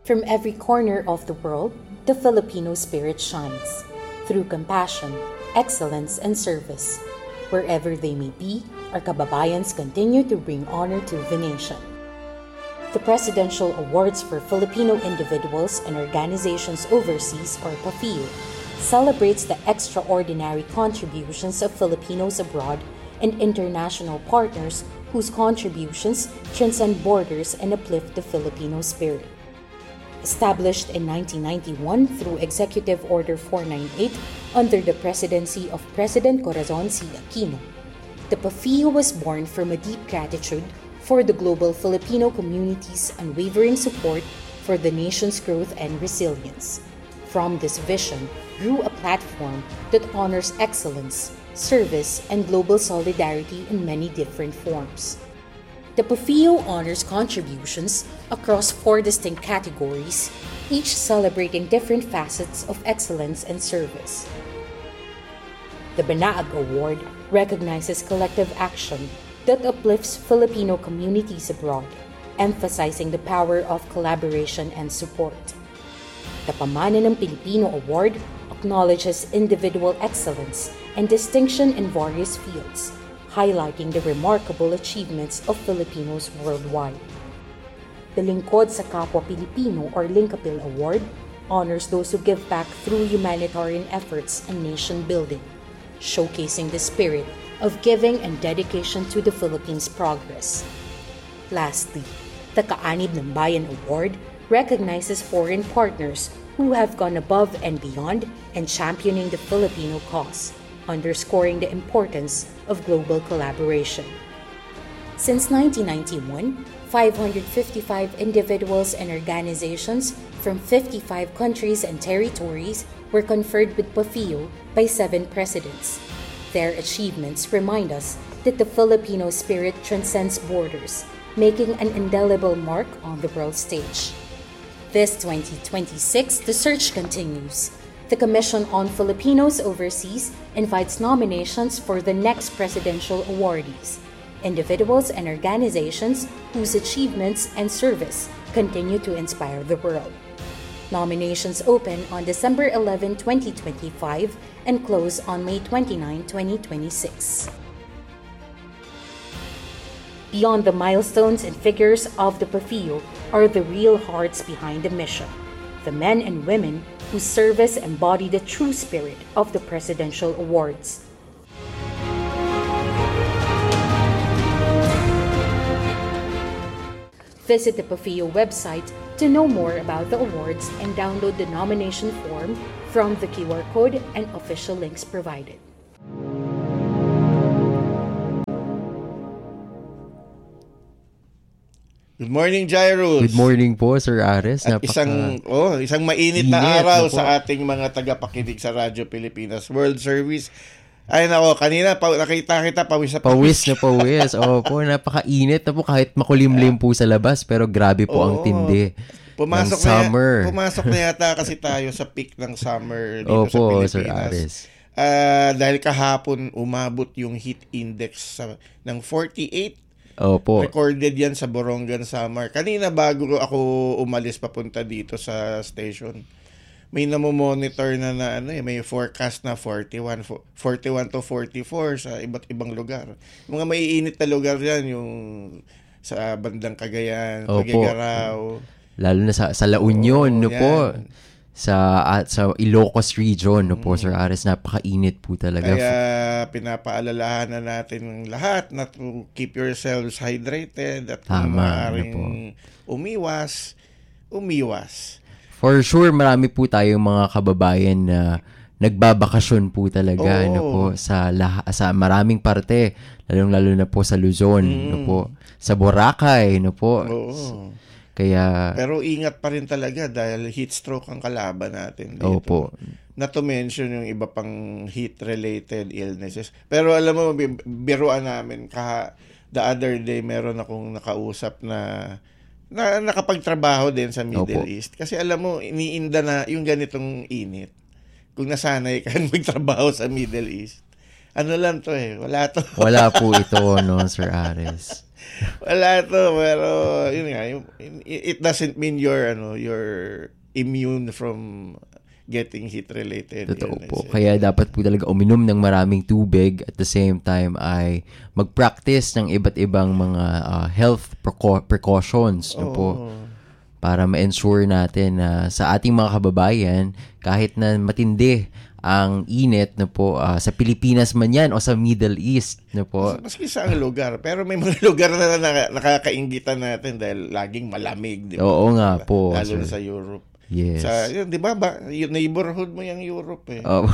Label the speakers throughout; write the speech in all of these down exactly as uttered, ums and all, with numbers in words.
Speaker 1: From every corner of the world, the Filipino spirit shines through compassion, excellence, and service. Wherever they may be, our kababayans continue to bring honor to the nation. The Presidential Awards for Filipino Individuals and Organizations Overseas, or PAFIO, celebrates the extraordinary contributions of Filipinos abroad and international partners whose contributions transcend borders and uplift the Filipino spirit. Established in nineteen ninety-one through Executive Order four ninety-eight under the presidency of President Corazon C. Aquino, the PAFIO was born from a deep gratitude for the global Filipino community's unwavering support for the nation's growth and resilience. From this vision grew a platform that honors excellence, service, and global solidarity in many different forms. The PAFIO honors contributions across four distinct categories, each celebrating different facets of excellence and service. The Banaag Award recognizes collective action that uplifts Filipino communities abroad, emphasizing the power of collaboration and support. The Pamana ng Pilipino Award acknowledges individual excellence and distinction in various fields, highlighting the remarkable achievements of Filipinos worldwide. The Lingkod sa Kapwa Pilipino, or Linkapil Award honors those who give back through humanitarian efforts and nation building, showcasing the spirit of giving and dedication to the Philippines' progress. Lastly, the Kaanib ng Bayan Award recognizes foreign partners who have gone above and beyond in championing the Filipino cause, underscoring the importance of global collaboration. Since nineteen ninety-one, five hundred fifty-five individuals and organizations from fifty-five countries and territories were conferred with PAFIO by seven presidents. Their achievements remind us that the Filipino spirit transcends borders, making an indelible mark on the world stage. This twenty twenty-six, the search continues. The Commission on Filipinos Overseas invites nominations for the next presidential awardees, individuals and organizations whose achievements and service continue to inspire the world. Nominations open on December eleventh, twenty twenty-five and close on May twenty-ninth, twenty twenty-six. Beyond the milestones and figures of the PAFIO are the real hearts behind the mission, the men and women whose service embody the true spirit of the Presidential Awards. Visit the PAFIO website to know more about the awards and download the nomination form from the Q R code and official links provided.
Speaker 2: Good morning, Jairus.
Speaker 3: Good morning po, Sir Ares.
Speaker 2: At
Speaker 3: Napaka...
Speaker 2: isang oh, isang mainit na
Speaker 3: Init,
Speaker 2: araw
Speaker 3: na
Speaker 2: sa ating mga tagapakinig sa Radyo Pilipinas World Service. Ay nako, kanina pa, nakita kita pawis na
Speaker 3: pawis. Pawis na pawis. Opo, napakainit na po kahit makulimlim po sa labas, pero grabe po oh, ang tindi.
Speaker 2: Pumasok
Speaker 3: ng summer.
Speaker 2: Na, pumasok na yata kasi tayo sa peak ng summer dito
Speaker 3: Opo,
Speaker 2: sa Pilipinas.
Speaker 3: Sir Ares.
Speaker 2: Uh, dahil kahapon umabot yung heat index sa, ng forty-eight.
Speaker 3: Opo.
Speaker 2: Recorded yan sa Borongan Samar. Kanina bago ako umalis papunta dito sa station, may namo-monitor na na ano eh, may forecast na forty-one, forty-one to forty-four sa iba't ibang lugar. Mga maiinit na lugar yan, yung sa bandang Cagayan, Tuguegarao.
Speaker 3: Lalo na sa, sa La Union, oh, no yan. Po. Sa at sa Ilocos region, no po, Sir Ares, napakainit po talaga.
Speaker 2: Kaya pinapaalalahanan natin ng lahat na to keep yourselves hydrated at kung maaaring umiwas, umiwas.
Speaker 3: For sure, marami po tayong mga kababayan na nagbabakasyon po talaga,
Speaker 2: oh.
Speaker 3: no po, sa lah- sa maraming parte, lalong-lalo na po sa Luzon, mm. no po, sa Boracay, no po.
Speaker 2: Oh.
Speaker 3: Kaya
Speaker 2: pero ingat pa rin talaga dahil heat stroke ang kalaban natin dito.
Speaker 3: Opo.
Speaker 2: Not to mention yung iba pang heat-related illnesses. Pero alam mo, biruan namin, kaha, the other day meron akong nakausap na, na nakapagtrabaho din sa Middle Opo. East. Kasi alam mo, iniinda na yung ganitong init. Kung nasanay ka magtrabaho sa Middle East, ano lang to eh, wala to.
Speaker 3: Wala po ito, no, Sir Ares.
Speaker 2: Wala to, pero yun nga, yung, it doesn't mean you're, ano, you're immune from getting heat-related.
Speaker 3: Totoo
Speaker 2: illness.
Speaker 3: po. Kaya dapat po talaga uminom ng maraming tubig at the same time ay mag-practice ng iba't ibang mga uh, health preco- precautions, no po, para ma-ensure natin na sa ating mga kababayan, kahit na matindi ang init, no po, uh, sa Pilipinas man yan o sa Middle East, no po.
Speaker 2: Mas, maski sa ang lugar, pero may mga lugar na, na nakakainggitan natin dahil laging malamig, di ba?
Speaker 3: Oo nga po.
Speaker 2: Lalo
Speaker 3: sir.
Speaker 2: na sa Europe.
Speaker 3: Yes.
Speaker 2: Sa, yun, di ba, ba, yung neighborhood mo yung Europe eh.
Speaker 3: Oh.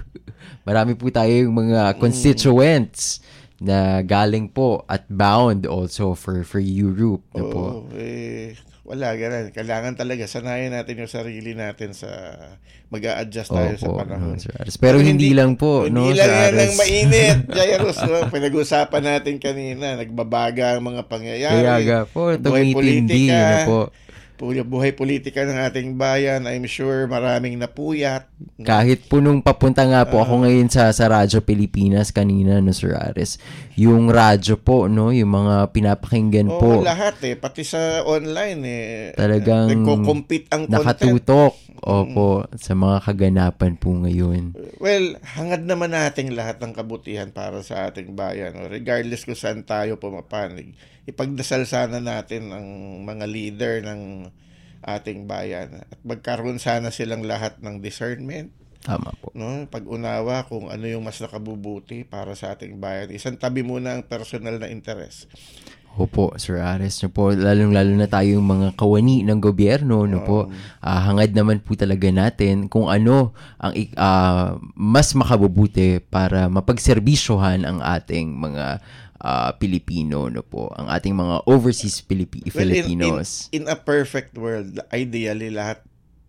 Speaker 3: Marami po tayong mga constituents mm. na galing po at bound also for for Europe, no po.
Speaker 2: Oo, eh, wala ganun. Kailangan talaga sanayin natin yung sarili natin sa mag-a-adjust tayo
Speaker 3: oh,
Speaker 2: sa panahon.
Speaker 3: No, Pero, Pero hindi, hindi lang po,
Speaker 2: hindi
Speaker 3: no,
Speaker 2: lang yan
Speaker 3: Ares.
Speaker 2: ang mainit. Jairus, no? Pinag-usapan natin kanina, nagbabaga ang mga pangyayari.
Speaker 3: Kaya nga po, tumitindi na po.
Speaker 2: Buhay politika ng ating bayan, I'm sure maraming napuyat.
Speaker 3: Kahit po nung papunta nga po uh, ako ngayon sa sa Radyo Pilipinas kanina, no, Sir Ares, yung radyo po, no, yung mga pinapakinggan
Speaker 2: oh,
Speaker 3: po.
Speaker 2: Lahat eh, pati sa online eh.
Speaker 3: Talagang
Speaker 2: nagko-compete ang content.
Speaker 3: Nakatutok, opo, mm. sa mga kaganapan po ngayon.
Speaker 2: Well, hangad naman nating lahat ng kabutihan para sa ating bayan. No? Regardless kung saan tayo pumapanig. Ipagdasal sana natin ang mga leader ng ating bayan at magkaroon sana silang lahat ng discernment.
Speaker 3: Tama po.
Speaker 2: No? Pag-unawa kung ano yung mas nakabubuti para sa ating bayan. Isang tabi muna ang personal na interes.
Speaker 3: Opo, Sir Ares, no po, lalong-lalo na tayong mga kawani ng gobyerno, no po, uh, hangad naman po talaga natin kung ano ang uh, mas makabubuti para mapagserbisyohan ang ating mga Uh, Pilipino, no po, ang ating mga overseas Pilipi- well, Filipinos.
Speaker 2: In, in, in a perfect world, ideally lahat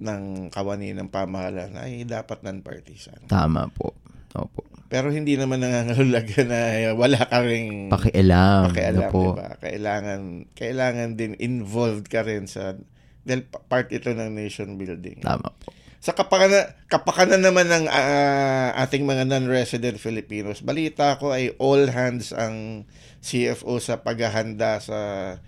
Speaker 2: ng kawani ng pamahalaan ay dapat non-partisan.
Speaker 3: Tama po. Opo.
Speaker 2: Pero hindi naman nangangahulugan na wala ka ring
Speaker 3: pakialam,
Speaker 2: pakialam,
Speaker 3: no po.
Speaker 2: Diba? Kailangan, kailangan din involved ka rin sa, dahil part ito ng nation building.
Speaker 3: Tama po.
Speaker 2: Sa kapakanan, kapakanan naman ng uh, ating mga non-resident Filipinos, balita ko ay all hands ang C F O sa paghahanda sa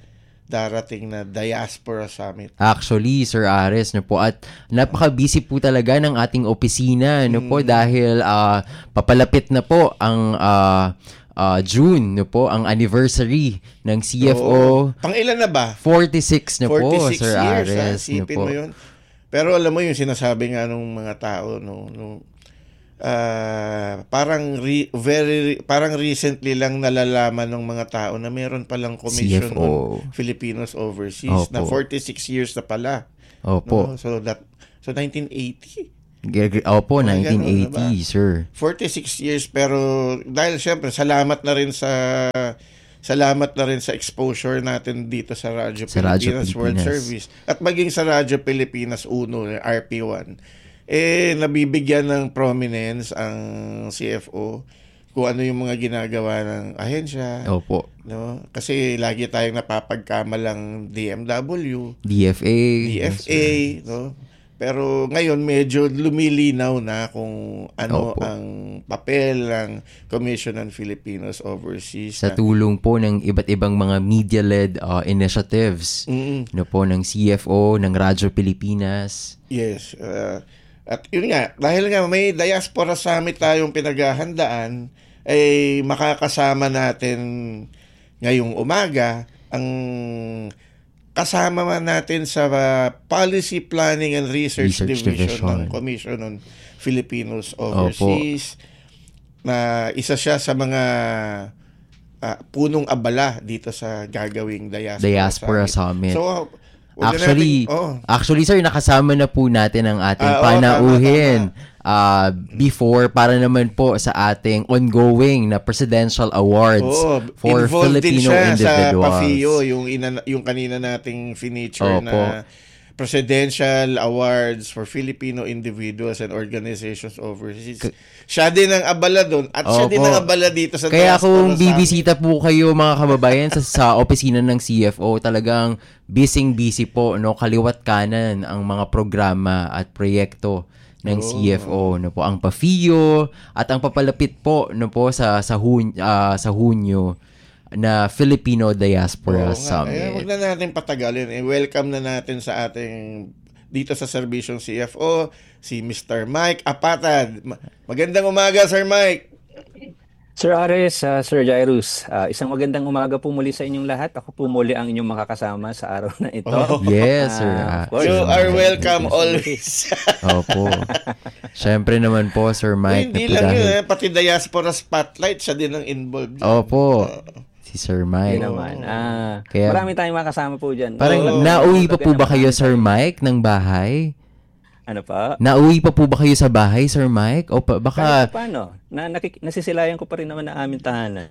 Speaker 2: darating na Diaspora Summit.
Speaker 3: Actually, Sir Ares, no po, at napaka-busy po talaga ng ating opisina, no po, dahil uh, papalapit na po ang uh, uh, June, no po, ang anniversary ng C F O.
Speaker 2: Oo. Pang-ilan na ba?
Speaker 3: forty-six na
Speaker 2: forty-six
Speaker 3: po, Sir
Speaker 2: years,
Speaker 3: Ares,
Speaker 2: ha? Sipin
Speaker 3: no po.
Speaker 2: mo yun. Pero alam mo yung sinasabi nga nung mga tao, no, no uh, parang re, very parang recently lang nalalaman ng mga tao na meron palang commission
Speaker 3: C F O.
Speaker 2: on Filipinos overseas. Opo. Na forty-six years na pala.
Speaker 3: Opo.
Speaker 2: No? So that so nineteen eighty.
Speaker 3: Opo, nineteen eighty, sir.
Speaker 2: forty-six years, pero dahil syempre salamat na rin sa salamat na rin sa exposure natin dito sa Radyo
Speaker 3: sa
Speaker 2: Pilipinas,
Speaker 3: Radyo
Speaker 2: World
Speaker 3: Pilipinas.
Speaker 2: Service at maging sa Radyo Pilipinas Uno, R P one. Eh nabibigyan ng prominence ang C F O kung ano yung mga ginagawa ng ahensya.
Speaker 3: Opo.
Speaker 2: No? Kasi lagi tayong napapagkamalang D M W,
Speaker 3: D F A,
Speaker 2: D F A, no? Pero ngayon medyo lumilinaw na kung ano
Speaker 3: Opo.
Speaker 2: ang papel ng Commission on Filipinos Overseas.
Speaker 3: Sa
Speaker 2: na,
Speaker 3: tulong po ng iba't ibang mga media-led uh, initiatives,
Speaker 2: mm,
Speaker 3: no po, ng C F O, ng Radyo Pilipinas.
Speaker 2: Yes. Uh, at yun nga, dahil nga may Diaspora Summit tayong pinaghahandaan, ay makakasama natin ngayong umaga ang kasama man natin sa uh, Policy Planning and Research,
Speaker 3: Research
Speaker 2: Division,
Speaker 3: Division
Speaker 2: ng Commission on Filipinos Overseas. Opo. Na isa siya sa mga uh, punong abala dito sa gagawing Diaspora,
Speaker 3: Diaspora
Speaker 2: Summit.
Speaker 3: Summit.
Speaker 2: So,
Speaker 3: actually,
Speaker 2: natin, oh.
Speaker 3: actually sir, nakasama na po natin ang ating
Speaker 2: ah,
Speaker 3: panauhin.
Speaker 2: Oh, tama, tama.
Speaker 3: Uh, before para naman po sa ating ongoing na Presidential Awards
Speaker 2: Oo,
Speaker 3: for
Speaker 2: involved din
Speaker 3: Filipino
Speaker 2: siya
Speaker 3: individuals.
Speaker 2: Sa P A F I O, yung, ina, yung kanina nating feature
Speaker 3: Opo.
Speaker 2: na Presidential Awards for Filipino Individuals and Organizations Overseas. K- siya din ang abala doon at
Speaker 3: Opo.
Speaker 2: siya din ang abala dito sa
Speaker 3: Kaya kung
Speaker 2: Summit.
Speaker 3: bibisita po kayo mga kababayan sa, sa opisina ng C F O, talagang busy-busy po, no, kaliwat kanan ang mga programa at proyekto ng C F O, no po, ang P A F I O at ang papalapit po, no po, sa sa, Hun- ah, sa Hunyo na Filipino Diaspora
Speaker 2: Oo nga.
Speaker 3: Summit.
Speaker 2: Eh, wag na natin patagalin. Eh, welcome na natin sa ating dito sa serbisyong C F O si Mister Mike Apatad. Ma- Magandang umaga, Sir Mike.
Speaker 4: Sir Ares, uh, Sir Jairus, uh, isang magandang umaga po muli sa inyong lahat. Ako po muli ang inyong makakasama sa araw na ito.
Speaker 2: Oh.
Speaker 3: Yes, sir.
Speaker 4: Ah,
Speaker 3: Ah,
Speaker 4: of course.
Speaker 2: You
Speaker 3: Sir
Speaker 2: are
Speaker 3: Mike.
Speaker 2: welcome always.
Speaker 3: Opo. Siyempre naman po, Sir Mike.
Speaker 2: Hindi
Speaker 3: na po
Speaker 2: lang
Speaker 3: dahil-
Speaker 2: yun, eh, pati Diaspora Spotlight, siya din ang involved. dyan.
Speaker 3: Opo. Si Sir
Speaker 4: Yun
Speaker 3: Mike.
Speaker 4: naman. Ah,
Speaker 3: Kaya-
Speaker 4: marami tayong makasama po dyan.
Speaker 3: Parang
Speaker 2: Oo.
Speaker 3: nauwi pa po ba
Speaker 4: Kumbaga
Speaker 3: kayo,
Speaker 4: naman,
Speaker 3: Sir Mike, ng bahay?
Speaker 4: Ano pa?
Speaker 3: Nauwi pa po ba kayo sa bahay, Sir Mike? O pa, baka...
Speaker 4: Kahit paano, na, nakik- nasisilayan ko pa rin naman ang aming tahanan.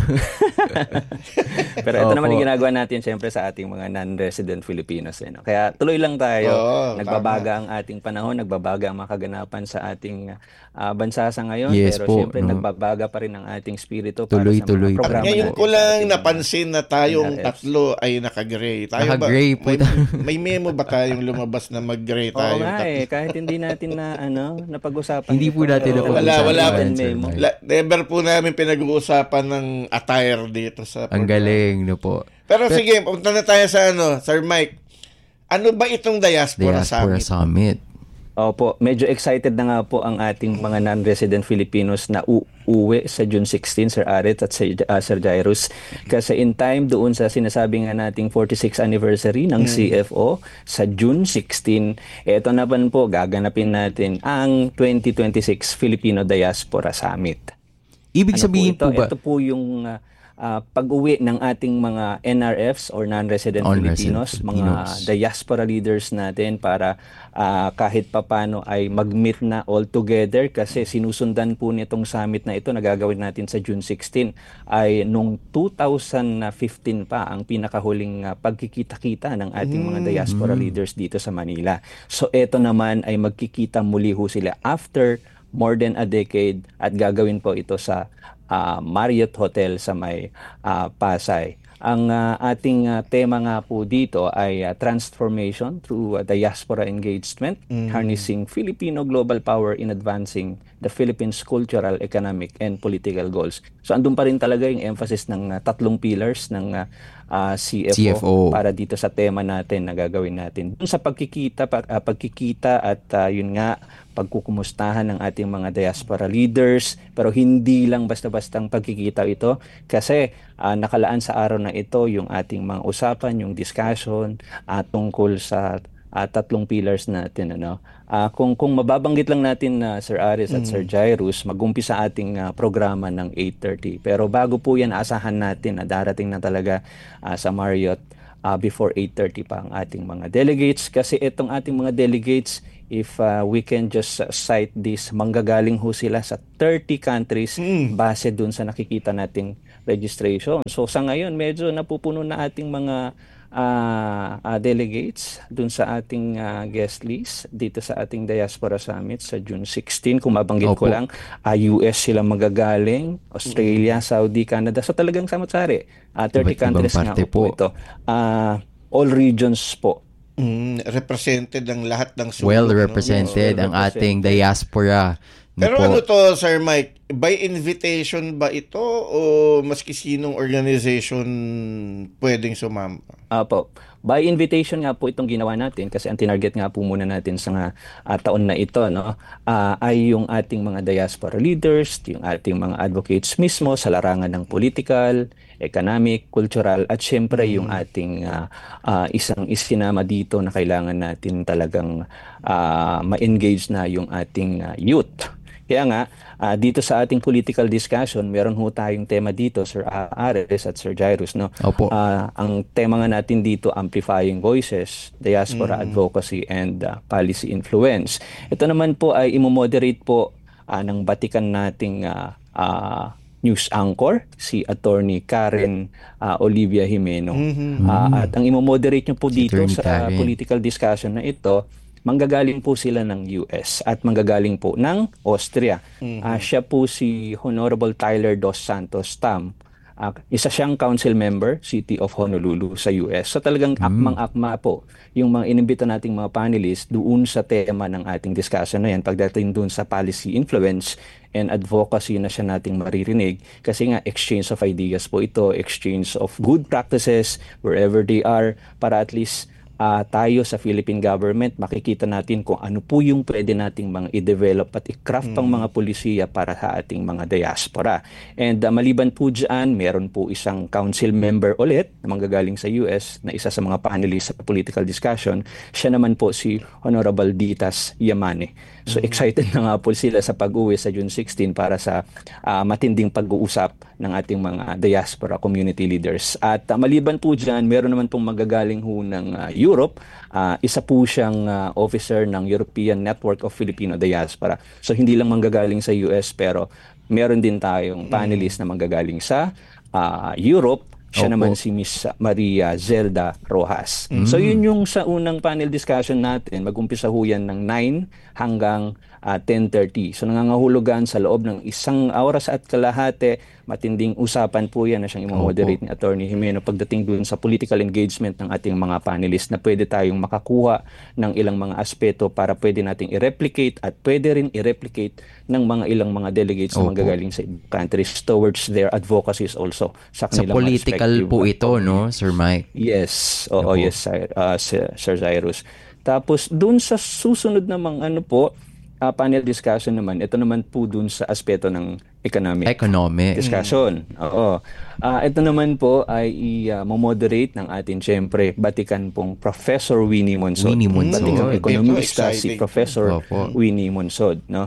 Speaker 4: Pero ito
Speaker 3: Opo.
Speaker 4: naman yung ginagawa natin siyempre sa ating mga non-resident Filipinos. Eh, no? Kaya tuloy lang tayo.
Speaker 2: Oo,
Speaker 4: nagbabaga ang ating panahon, nagbabaga ang mga kaganapan sa ating ah, bansa sa ngayon.
Speaker 3: Yes
Speaker 4: pero
Speaker 3: po,
Speaker 4: siyempre
Speaker 3: no?
Speaker 4: nagbabaga pa rin ang ating spirito para
Speaker 3: Tuloy-tuloy
Speaker 4: sa mga
Speaker 3: pa.
Speaker 4: programa
Speaker 2: At ngayon
Speaker 4: natin
Speaker 2: ko
Speaker 4: sa
Speaker 2: lang
Speaker 4: ating mga-
Speaker 2: napansin na tayong
Speaker 4: N R Fs.
Speaker 2: tatlo ay naka-gray. Tayo
Speaker 3: Naka-gray
Speaker 2: ba?
Speaker 3: po
Speaker 2: May,
Speaker 3: tayo.
Speaker 2: may memo ba tayong lumabas na mag-gray
Speaker 4: Oo
Speaker 2: tayong
Speaker 4: nga
Speaker 2: tatlo?
Speaker 4: eh, kahit hindi natin na ano, napag-usapan.
Speaker 3: Hindi po
Speaker 4: ito.
Speaker 3: natin
Speaker 4: Oo,
Speaker 3: napag-usapan,
Speaker 2: Wala, wala.
Speaker 4: Written
Speaker 3: Sir
Speaker 4: memo.
Speaker 3: Mike.
Speaker 2: La, never po namin pinag-uusapan ng attire dito sa
Speaker 3: Ang
Speaker 2: program.
Speaker 3: galing, no po.
Speaker 2: Pero sige, punta na tayo sa ano, Sir Mike. Ano ba itong Diaspora,
Speaker 3: Diaspora
Speaker 2: Summit?
Speaker 3: Summit.
Speaker 4: Opo, medyo excited na nga po ang ating mga non-resident Filipinos na uuwi sa June sixteen, Sir Aret at Sir, uh, Sir Jairus. Kasi in time doon sa sinasabi nga nating forty-sixth anniversary ng C F O sa June sixteen, eto naman po gaganapin natin ang twenty twenty-six Filipino Diaspora Summit.
Speaker 3: Ibig
Speaker 4: Ano
Speaker 3: sabihin po,
Speaker 4: ito?
Speaker 3: ba?
Speaker 4: Ito po yung uh, uh, pag-uwi ng ating mga N R Fs or non-resident
Speaker 3: Non-resident
Speaker 4: Filipinos,
Speaker 3: Filipinos.
Speaker 4: mga diaspora leaders natin para uh, kahit papano ay mag-meet na all together kasi sinusundan po nitong summit na ito na gagawin natin sa June sixteen ay nung two thousand fifteen pa ang pinakahuling uh, pagkikita-kita ng ating mga diaspora leaders dito sa Manila. So ito naman ay magkikita muli ho sila after more than a decade at gagawin po ito sa ah, Marriott Hotel sa may ah, Pasay. Ang ah, ating ah, tema nga po dito ay ah, transformation through ah, diaspora engagement, harnessing Filipino global power in advancing the Philippines' cultural, economic, and political goals. So andun pa rin talaga yung emphasis ng ah, tatlong pillars ng ah, ah, C F O,
Speaker 3: C F O.
Speaker 4: para dito sa tema natin na gagawin natin. Dun sa pagkikita, pag, ah, pagkikita at ah, yun nga, pagkukumustahan ng ating mga diaspora leaders, pero hindi lang basta-bastang pagkikita ito kasi ah, nakalaan sa araw na ito yung ating mga usapan, yung discussion at tungkol sa ah, tatlong pillars natin. Ano? Ah, kung, kung mababanggit lang natin na Sir Aris at Sir Jairus, mag-umpisa ating ah, programa ng eight thirty. Pero bago po yan, asahan natin na darating na talaga ah, sa Marriott uh, before eight thirty pa ang ating mga delegates kasi itong ating mga delegates, if uh, we can just uh, cite this, manggagaling ho sila sa thirty countries base dun sa nakikita nating registration. So sa ngayon medyo napupuno na ating mga uh, uh, delegates dun sa ating uh, guest list dito sa ating Diaspora Summit sa June sixteen. Kung mabanggit ko
Speaker 3: Opo.
Speaker 4: lang, uh, U S sila magagaling, Australia, Saudi, Canada. So talagang samot-sari. Uh, thirty
Speaker 3: Iba't ibang
Speaker 4: countries nga
Speaker 3: parte
Speaker 4: po
Speaker 3: po.
Speaker 4: ito. Uh, all regions po.
Speaker 2: Mm, represented ang lahat ng sulok.
Speaker 3: Well
Speaker 2: no?
Speaker 3: represented
Speaker 4: Oo,
Speaker 3: ang ating diaspora. No
Speaker 2: Pero
Speaker 3: po.
Speaker 2: ano to, Sir Mike? By invitation ba ito o maski sinong organization pwedeng sumama?
Speaker 4: Apo. By invitation nga po itong ginawa natin kasi ang tinarget nga po muna natin sa nga, ah, taon na ito, no, ah, ay yung ating mga diaspora leaders, yung ating mga advocates mismo sa larangan ng political, economic, cultural, at syempre yung ating ah, ah, isang isinama dito na kailangan natin talagang ah, ma-engage na yung ating ah, youth. Kaya nga, ah, dito sa ating political discussion, meron ho tayong tema dito, Sir Ares at Sir Jairus. No?
Speaker 3: Opo.
Speaker 4: Ah, ang tema nga natin dito, Amplifying Voices, Diaspora Advocacy and ah, Policy Influence. Ito naman po ay imomoderate po ah, ng batikan nating ah, ah, news anchor, si Attorney Karen ah, Olivia Jimeno. Ah, at ang imomoderate niyo po
Speaker 3: Si
Speaker 4: dito
Speaker 3: Attorney
Speaker 4: sa
Speaker 3: Karen.
Speaker 4: political discussion na ito, manggagaling po sila ng U S at manggagaling po ng Austria. Ah, siya po si Honorable Tyler Dos Santos Tam. Uh, isa siyang council member, City of Honolulu sa U S. So talagang
Speaker 3: Mm.
Speaker 4: akmang-akma po yung mga inimbita nating mga panelists doon sa tema ng ating discussion na yan pagdating doon sa policy influence and advocacy na siya nating maririnig. Kasi nga exchange of ideas po ito, exchange of good practices wherever they are para at least uh, tayo sa Philippine government, makikita natin kung ano po yung pwede nating mga i-develop at i-craft pang mga polisiya para sa ating mga diaspora. And uh, maliban po dyan, meron po isang council member ulit na manggagaling sa U S na isa sa mga panelists sa political discussion. Siya naman po si Honorable Ditas Yamane. So excited na nga po sila sa pag-uwi sa June sixteen para sa uh, matinding pag-uusap ng ating mga diaspora community leaders. At uh, maliban po dyan, meron naman pong magagaling ho ng uh, Europe. Uh, isa po siyang uh, officer ng European Network of Filipino Diaspora. So hindi lang manggagaling sa U S pero meron din tayong panelist na manggagaling sa uh, Europe. Siya
Speaker 3: Opo.
Speaker 4: naman si Miss Maria Zelda Rojas.
Speaker 3: Mm.
Speaker 4: So yun yung sa unang panel discussion natin. Mag-umpisa ho yan ng nine hanggang uh, ten thirty. So nangangahulugan sa loob ng isang oras at kalahati. Matinding usapan po yan na siyang imomoderate ni Attorney Jimeno pagdating dun sa political engagement ng ating mga panelists na pwede tayong makakuha ng ilang mga aspeto para pwede nating i-replicate at pwede rin i-replicate ng mga ilang mga delegates
Speaker 3: Opo.
Speaker 4: na manggagaling sa ibang countries towards their advocacies also sa
Speaker 3: Sa
Speaker 4: kanilang
Speaker 3: political
Speaker 4: respective
Speaker 3: po ito, no, Sir Mike?
Speaker 4: Yes, oo,
Speaker 3: Opo.
Speaker 4: yes, Sir, uh, Sir Sir Cyrus. Tapos dun sa susunod namang ano po, uh, panel discussion naman, ito naman po dun sa aspeto ng economic
Speaker 3: Economic.
Speaker 4: discussion. Oo. Ah, ito naman po ay i-moderate ng atin siyempre batikan pong Professor Winnie Monsod.
Speaker 3: Winnie Monsod.
Speaker 4: Batikang
Speaker 3: Mm,
Speaker 4: ekonomista
Speaker 2: ito,
Speaker 4: si
Speaker 2: exciting.
Speaker 4: Professor
Speaker 3: Opo.
Speaker 4: Winnie Monsod, no?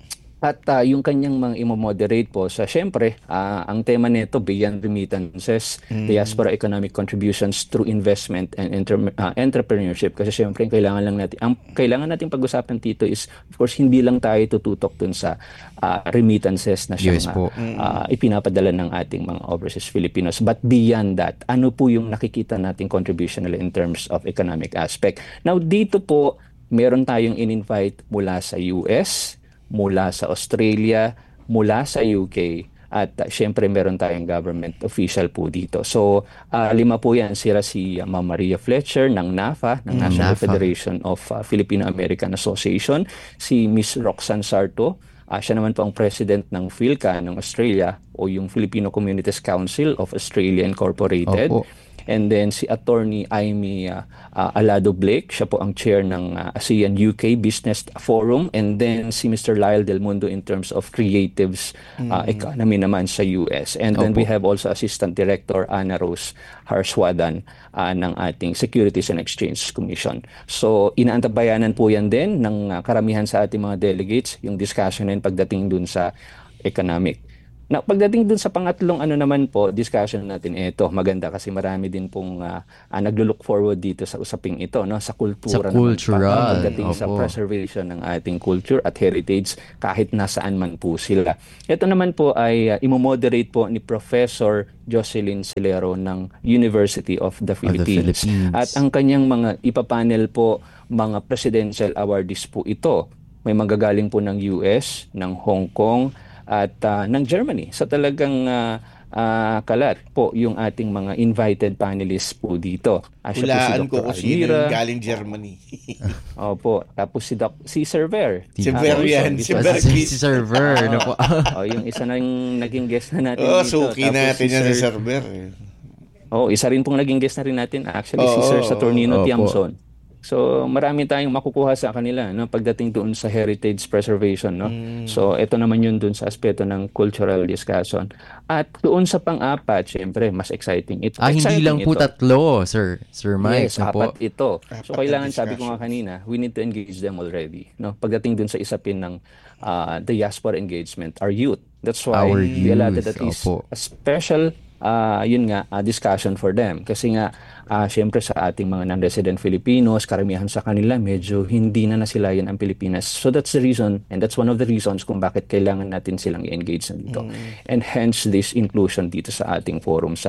Speaker 4: At ah, yung kanyang mga imo-moderate po sa siyempre, ah, ang tema nito beyond remittances, diaspora economic contributions through investment and inter- ah, entrepreneurship. Kasi siyempre kailangan lang natin, ang kailangan nating pag-usapan dito is of course hindi lang tayo tututok dun sa ah, remittances na siya
Speaker 3: Yes po.
Speaker 4: uh, ipinapadala ng ating mga overseas Filipinos. But beyond that, ano po yung nakikita nating contribution nila in terms of economic aspect? Now, dito po, meron tayong in-invite mula sa U S, mula sa Australia, mula sa U K, at uh, syempre meron tayong government official po dito. So, uh, lima po yan. Sila si uh, Ma'am Maria Fletcher ng NAFA, ng National
Speaker 3: NAFA.
Speaker 4: Federation of uh, Filipino-American Association, si Miss Roxanne Sarto. Uh, siya naman po ang president ng PhilCA ng Australia o yung Filipino Communities Council of Australia Incorporated.
Speaker 3: Opo.
Speaker 4: And then si Attorney Amy uh, uh, Alado Blake, siya po ang chair ng uh, ASEAN U K Business Forum. And then si Mister Lyle Del Mundo in terms of creatives uh, economy naman sa U S. And then
Speaker 3: Opo.
Speaker 4: we have also Assistant Director Ana Rose Harswadan uh, ng ating Securities and Exchange Commission. So inaantabayanan po yan din ng uh, karamihan sa ating mga delegates yung discussion na yun pagdating dun sa economic. Na pagdating dun sa pangatlong ano naman po, discussion natin, ito maganda kasi marami din pong uh, uh, naglo-look forward dito sa usaping ito, no, sa kultura
Speaker 3: Sa
Speaker 4: naman,
Speaker 3: cultural,
Speaker 4: pagdating sa
Speaker 3: opo.
Speaker 4: preservation ng ating culture at heritage kahit nasaan man po sila. Ito naman po ay uh, imo-moderate po ni Professor Jocelyn Silero ng University of the Philippines.
Speaker 3: Philippines.
Speaker 4: At ang kanyang mga ipapanel po, mga presidential awardees po ito. May manggagaling po ng U S, ng Hong Kong, at uh, ng Germany. So talagang uh, uh, kalat po yung ating mga invited panelists po dito. Uh, siya po si
Speaker 2: Hulaan ko
Speaker 4: Doctor
Speaker 2: kung sino
Speaker 4: Almira.
Speaker 2: yung galing Germany.
Speaker 4: Opo. Tapos si, Doc, si Sir Ver.
Speaker 2: Si
Speaker 4: Ah,
Speaker 2: Ver
Speaker 4: also,
Speaker 2: yan,
Speaker 4: this
Speaker 2: si
Speaker 4: was-
Speaker 2: Ver.
Speaker 3: Si, si server. ano po?
Speaker 4: oh, yung isa nang naging guest na natin
Speaker 2: Oh,
Speaker 4: dito.
Speaker 2: suki
Speaker 4: Tapos
Speaker 2: natin
Speaker 4: si
Speaker 2: yan
Speaker 4: Sir,
Speaker 2: sa server. eh.
Speaker 4: Oh, isa rin pong naging guest na rin natin. Actually, si
Speaker 2: Oo,
Speaker 4: Sir Saturnino
Speaker 3: opo.
Speaker 4: Tiamson. So, marami tayong makukuha sa kanila, no, pagdating doon sa heritage preservation, no. So, ito naman yun doon sa aspeto ng cultural discussion. At doon sa pang-apat, syempre, mas exciting ito.
Speaker 3: Ah, hindi
Speaker 4: Exciting
Speaker 3: lang po
Speaker 4: ito.
Speaker 3: tatlo, Sir. Sir Mike.
Speaker 4: Yes,
Speaker 3: na po.
Speaker 4: apat ito.
Speaker 2: Apat
Speaker 4: So,
Speaker 2: na
Speaker 4: kailangan, sabi ko nga
Speaker 2: discussions.
Speaker 4: kanina, we need to engage them already, no. Pagdating doon sa isapin ng uh, diaspora engagement, our youth. That's why
Speaker 3: Our
Speaker 4: we allotted
Speaker 3: youth,
Speaker 4: at least
Speaker 3: opo.
Speaker 4: a special uh, yun nga, uh, discussion for them. Kasi nga, uh, syempre sa ating mga non-resident Filipinos, karamihan sa kanila, medyo hindi na nasilayan ang Pilipinas. So that's the reason, and that's one of the reasons kung bakit kailangan natin silang i-engage na dito. And hence, this inclusion dito sa ating forum sa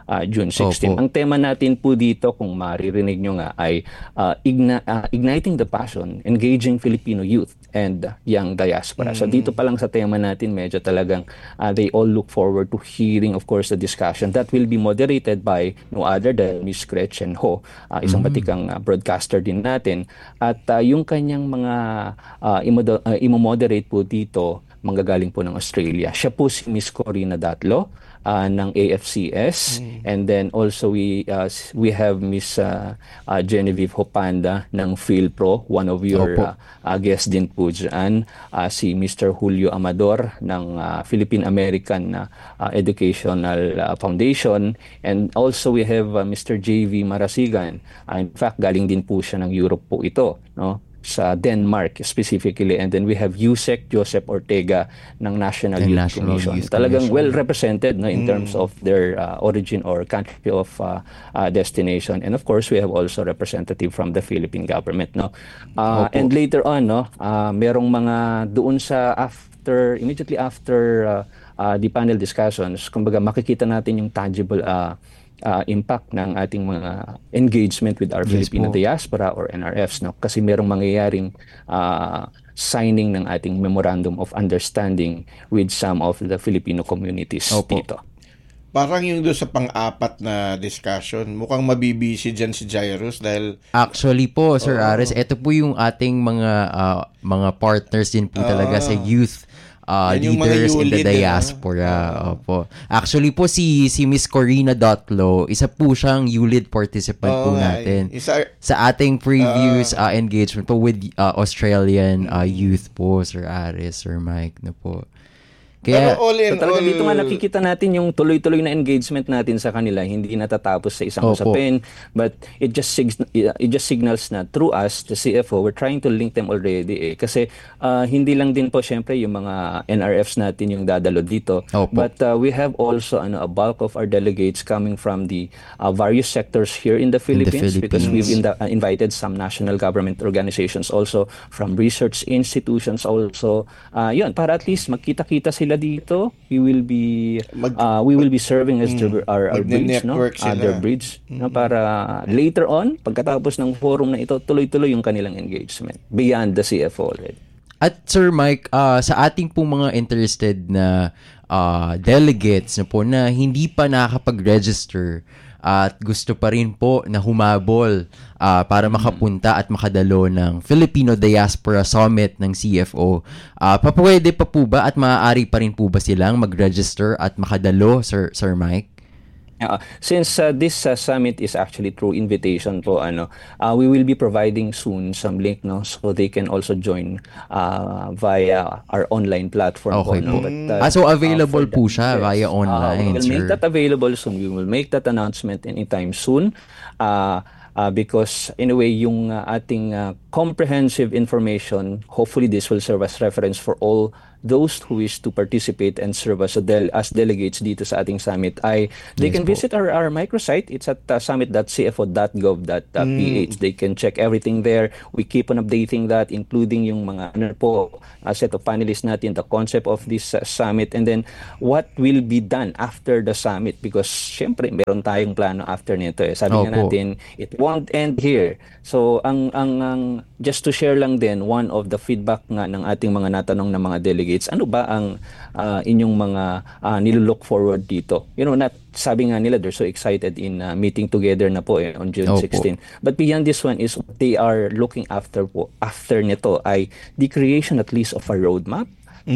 Speaker 4: uh, June sixteenth.
Speaker 3: Opo.
Speaker 4: Ang tema natin po dito, kung maririnig nyo nga, ay uh, igna- uh, igniting the passion, engaging Filipino youth and young diaspora. Mm. So dito pa lang sa tema natin, medyo talagang uh, they all look forward to hearing, of course, the discussion that will be moderated by no other than Miss Gretchen Ho, uh, isang mm. batikang uh, broadcaster din natin. At uh, yung kanyang mga uh, imo- uh, imo-moderate po dito, manggagaling po ng Australia. Siya po si Miss Corina Datlo uh, ng A F C S, mm. and then also we uh, we have Miss uh, uh, Genevieve Hopanda ng PhilPro, one of your uh, uh, guests din po dyan. Uh, si Mister Julio Amador ng uh, Philippine American uh, uh, Educational uh, Foundation, and also we have uh, Mister J V Marasigan. Uh, in fact, galing din po siya ng Europe po ito, no? Sa Denmark specifically, and then we have Yusek Joseph Ortega ng National
Speaker 3: The
Speaker 4: Youth
Speaker 3: National
Speaker 4: Commission.
Speaker 3: Youth
Speaker 4: Talagang
Speaker 3: Commission.
Speaker 4: well represented, no, in
Speaker 2: Mm.
Speaker 4: terms of their uh, origin or country of uh, uh, destination, and of course we have also representative from the Philippine government, no. Uh,
Speaker 3: Opo.
Speaker 4: and later on, no, uh, merong mga doon sa after immediately after uh, uh, the panel discussions, kumbaga makikita natin yung tangible uh, Uh, impact ng ating mga engagement with our
Speaker 3: Yes
Speaker 4: Filipino
Speaker 3: po.
Speaker 4: diaspora or N R Fs, no, kasi merong mangyayaring uh, signing ng ating memorandum of understanding with some of the Filipino communities
Speaker 3: Opo.
Speaker 4: dito.
Speaker 2: Parang yung doon sa pang-apat na discussion, mukhang mabibisi dyan si Jairus dahil
Speaker 3: Actually po, Sir
Speaker 2: Oo.
Speaker 3: Ares, ito po yung ating mga ah, mga partners din po talaga sa youth uh,
Speaker 2: Yan yung mga
Speaker 3: leaders in the
Speaker 2: ULID, eh, no?
Speaker 3: diaspora. Opo. Actually po, si si Miss Corina Dotlo, isa po siyang U L I D participant po
Speaker 2: Oo nga,
Speaker 3: natin.
Speaker 2: eh. Isa,
Speaker 3: Sa ating previous uh, engagement po with uh, Australian uh, youth po, Sir Ares, Sir Mike na po. Kaya,
Speaker 2: pero all in
Speaker 4: So talaga
Speaker 2: all,
Speaker 4: dito nga nakikita natin yung tuloy-tuloy na engagement natin sa kanila, hindi natatapos sa isang
Speaker 3: Opo.
Speaker 4: usapin, but it just sig- it just signals na through us, the C F O, we're trying to link them already, eh. Kasi uh, hindi lang din po syempre yung mga N R Fs natin yung dadalo dito,
Speaker 3: Opo.
Speaker 4: but uh, we have also ano, a bulk of our delegates coming from the uh, various sectors here in the Philippines, because we've in the, uh, invited some national government organizations also, from research institutions also, uh, yun, para at least magkita-kita sila dito. We will be
Speaker 2: Mag-
Speaker 4: uh, we will be serving as the, our, our bridge, no?
Speaker 2: Magne-network
Speaker 4: Uh,
Speaker 2: sila.
Speaker 4: their bridge, no? Para later on, pagkatapos ng forum na ito, tuloy-tuloy yung kanilang engagement beyond the C F O already.
Speaker 3: at Sir Mike, uh, sa ating pong mga interested na uh, delegates na po na hindi pa nakakapag-register at gusto pa rin po na humabol uh, para makapunta at makadalo ng Filipino Diaspora Summit ng C F O. Uh, papwede pa po ba at maaari pa rin po ba silang mag-register at makadalo, Sir Sir Mike?
Speaker 4: Uh, since uh, this uh, summit is actually through invitation po, ano, uh, we will be providing soon some link, no, so they can also join uh, via our online platform.
Speaker 3: Okay
Speaker 4: no?
Speaker 3: po.
Speaker 4: But, uh,
Speaker 3: Ah, so available
Speaker 4: uh, for
Speaker 3: po
Speaker 4: that,
Speaker 3: siya
Speaker 4: yes.
Speaker 3: via
Speaker 4: Uh,
Speaker 3: online,
Speaker 4: we will make
Speaker 3: sir.
Speaker 4: that available soon. We will make that announcement anytime soon. Uh, uh, because anyway, yung uh, ating uh, comprehensive information, hopefully this will serve as reference for all those who wish to participate and serve as, a del- as delegates dito sa ating summit, ay they
Speaker 3: Yes
Speaker 4: can
Speaker 3: po.
Speaker 4: visit our, our microsite. It's at uh, summit dot c f o dot gov dot p h. They can check everything there. We keep on updating that, including yung mga ano po, uh, set of panelists natin, the concept of this uh, summit, and then what will be done after the summit. Because syempre, meron tayong plano after nito. Eh. Sabi nga
Speaker 3: Opo.
Speaker 4: natin, it won't end here. So, ang, ang, ang, just to share lang din, one of the feedback nga ng ating mga natanong na mga delegates, ano ba ang uh, inyong mga uh, nilulook forward dito? You know, not, sabi nga nila, they're so excited in uh, meeting together na po eh, on June
Speaker 3: Opo.
Speaker 4: sixteenth. But beyond this one is what they are looking after po, after nito ay the creation at least of a roadmap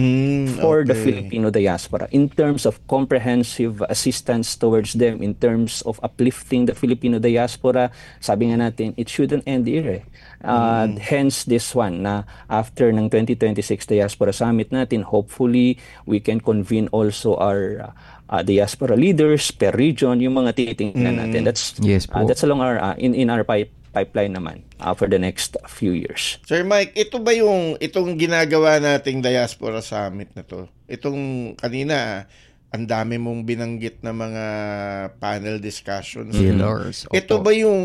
Speaker 2: Mm,
Speaker 4: for the
Speaker 2: okay.
Speaker 4: Filipino diaspora in terms of comprehensive assistance towards them, in terms of uplifting the Filipino diaspora. Sabi nga natin, it shouldn't end here. Eh. Uh, Hence this one na after ng twenty twenty-six Diaspora Summit natin, hopefully we can convene also our uh, diaspora leaders per region, yung mga titingnan natin. That's
Speaker 3: Yes
Speaker 4: uh,
Speaker 3: po.
Speaker 4: that's along our uh, in in our pipe pipeline naman uh, for the next few years.
Speaker 2: Sir Mike, ito ba yung itong ginagawa nating Diaspora Summit na to? Itong kanina, ang dami mong binanggit na mga panel discussions.
Speaker 3: Pillars. Opo.
Speaker 2: Ito ba yung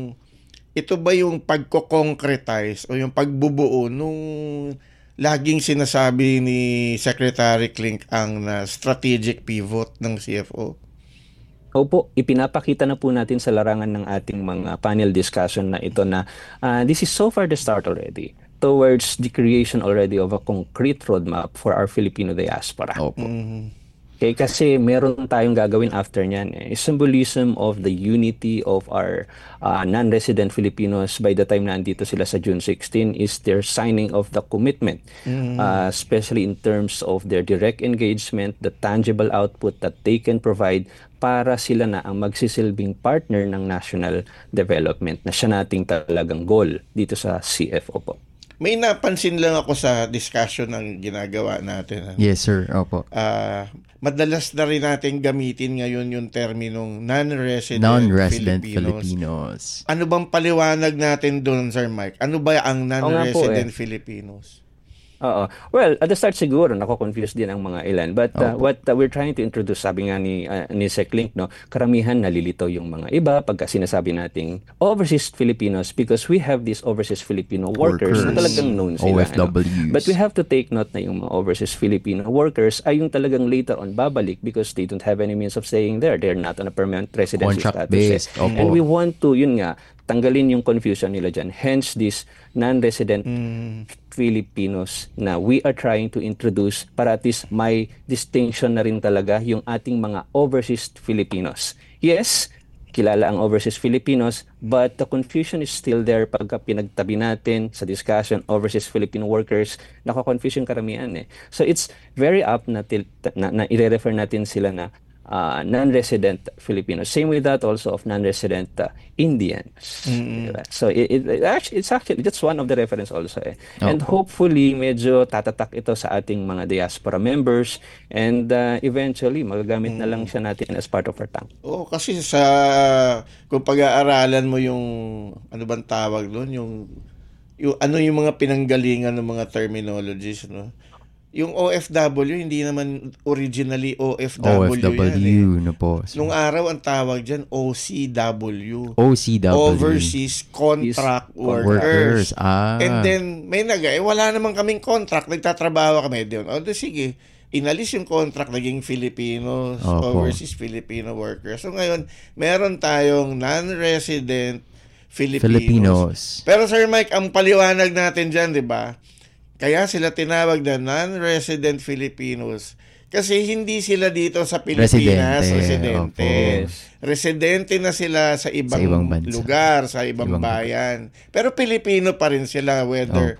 Speaker 2: ito ba yung pagko-concretize o yung pagbubuo nung laging sinasabi ni Secretary Clink ang na strategic pivot ng C F O?
Speaker 4: Opo, ipinapakita na po natin sa larangan ng ating mga panel discussion na ito na uh, this is so far the start already towards the creation already of a concrete roadmap for our Filipino diaspora.
Speaker 3: Opo.
Speaker 2: Mm.
Speaker 4: Okay, kasi meron tayong gagawin after niyan. Eh. Symbolism of the unity of our uh, non-resident Filipinos by the time na andito sila sa June sixteenth is their signing of the commitment, mm. uh, especially in terms of their direct engagement, the tangible output that they can provide para sila na ang magsisilbing partner ng national development na siya nating talagang goal dito sa C F O po.
Speaker 2: May napansin lang ako sa discussion ng ginagawa natin.
Speaker 3: Yes, sir. Opo.
Speaker 2: Uh, madalas na rin natin gamitin ngayon yung terminong non-resident,
Speaker 3: non-resident
Speaker 2: Filipinos.
Speaker 3: Filipinos.
Speaker 2: Ano bang paliwanag natin doon, Sir Mike? Ano ba ang non-resident
Speaker 4: eh.
Speaker 2: Filipinos?
Speaker 4: Oo. Well, at the start siguro nako-confuse din ang mga ilan. But uh, what uh, we're trying to introduce, sabi nga ni uh, ni Seclink, no, karamihan nalilito yung mga iba pagka sinasabi nating overseas Filipinos because we have these overseas Filipino workers, workers na talagang known sila.
Speaker 3: O F Ws.
Speaker 4: Ano? But we have to take note na yung mga overseas Filipino workers ay yung talagang later on babalik because they don't have any means of staying there. They're not on a permanent residency
Speaker 3: contract
Speaker 4: status.
Speaker 3: based.
Speaker 4: Eh. And we want to, yun nga, tanggalin yung confusion nila dyan. Hence, this non-resident mm. Filipinos na we are trying to introduce para at least may distinction na rin talaga yung ating mga overseas Filipinos. Yes, kilala ang overseas Filipinos, but the confusion is still there pagka pinagtabi natin sa discussion overseas Filipino workers, naka-confuse yung karamihan eh. So it's very apt na, til- na, na i-refer natin sila na Uh, non-resident Filipinos. Same with that also of non-resident uh, Indians. Mm-hmm. Diba? So it, it, it actually it's actually that's one of the reference also eh. Oh. And hopefully medyo tatatak ito sa ating mga diaspora members and uh, eventually magagamit mm-hmm. na lang siya natin as part of our tongue.
Speaker 2: Oh, kasi sa kung pag-aaralan mo yung ano bang tawag doon, yung yung ano yung mga pinanggalingan ng mga terminologies, no? Yung O F W, hindi naman originally O F W,
Speaker 3: O F W
Speaker 2: yan eh.
Speaker 3: na po. So,
Speaker 2: nung araw, ang tawag dyan, O C W.
Speaker 3: O C W.
Speaker 2: Overseas Contract Workers.
Speaker 3: Workers. Ah.
Speaker 2: And then, may naga, eh, wala naman kaming contract. Nagtatrabaho kami doon. O, sige, inalis yung contract, naging Filipinos,
Speaker 3: Opo.
Speaker 2: overseas Filipino workers. So, ngayon, meron tayong non-resident Filipinos.
Speaker 3: Filipinos.
Speaker 2: Pero, Sir Mike, ang paliwanag natin dyan, di ba? Kaya sila tinawag na non-resident Filipinos kasi hindi sila dito sa Pilipinas, residente. residente.
Speaker 3: Yes.
Speaker 2: Residente na sila sa ibang,
Speaker 3: sa ibang
Speaker 2: lugar, sa ibang, ibang bayan. Pero Pilipino pa rin sila whether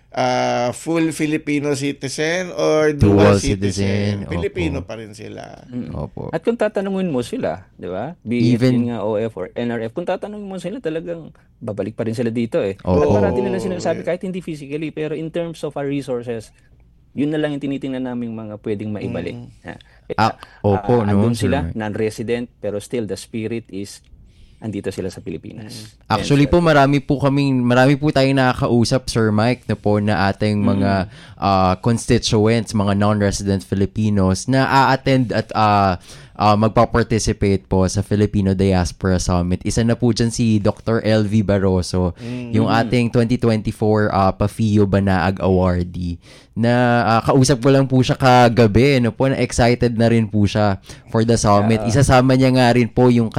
Speaker 2: uh, full Filipino citizen or dual, dual citizen. citizen. Pilipino pa rin sila.
Speaker 4: Mm. Opo. At kung tatanungin mo sila, di ba? Be Even, it nga O F or N R F, kung tatanungin mo sila talagang babalik pa rin sila dito eh.
Speaker 3: Oh,
Speaker 4: At parati nila sinasabi kahit hindi physically pero in terms of our resources, yun na lang yung tinitingnan naming mga pwedeng maibalik. Mm.
Speaker 3: Ah, opo, uh,
Speaker 4: no,
Speaker 3: andun
Speaker 4: sila, non-resident pero still the spirit is andito sila sa Pilipinas.
Speaker 3: Actually po marami po kaming marami po tayong nakakausap, Sir Mike, na po na ating mga mm. uh, constituents, mga non-resident Filipinos na a-attend at uh, uh, magpa-participate po sa Filipino Diaspora Summit. Isa na po dyan si Doctor L V Barroso, mm. yung ating twenty twenty-four uh, P A F I O Banaag Awardee na uh, kausap ko lang po siya kagabi, no po, na excited na rin po siya for the summit. Yeah. Isasama niya nga rin po yung